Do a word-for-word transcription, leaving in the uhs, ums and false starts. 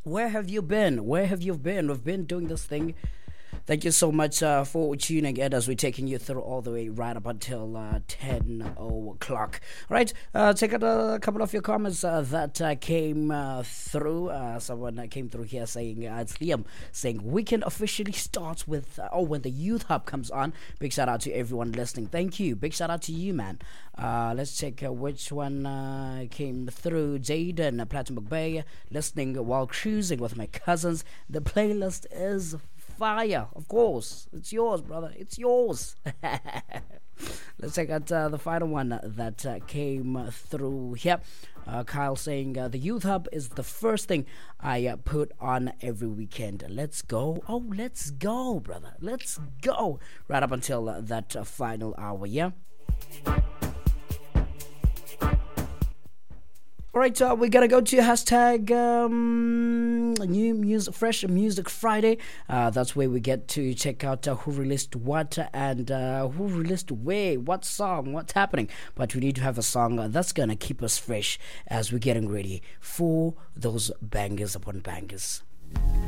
Where have you been? Where have you been? We've been doing this thing. Thank you so much uh, for tuning in as we're taking you through all the way right up until uh, ten o'clock. All right, uh, check out a couple of your comments uh, that uh, came uh, through. Uh, someone uh, came through here saying, uh, it's Liam, saying, weekend officially starts with, uh, oh, when the Youth Hub comes on. Big shout out to everyone listening. Thank you. Big shout out to you, man. Uh, let's check uh, which one uh, came through. Jaden, uh, Platinum Bay, listening while cruising with my cousins. The playlist is fire, of course. It's yours, brother. It's yours. Let's check out uh, the final one that uh, came through here. Uh, Kyle saying, uh, the Youth Hub is the first thing I uh, put on every weekend. Let's go. Oh, let's go, brother. Let's go. Right up until uh, that uh, final hour, yeah? All right, uh, we're gonna go to hashtag um, new music, fresh music Friday. Uh, that's where we get to check out uh, who released what and uh, who released where, what song, what's happening. But we need to have a song uh, that's gonna keep us fresh as we're getting ready for those bangers upon bangers.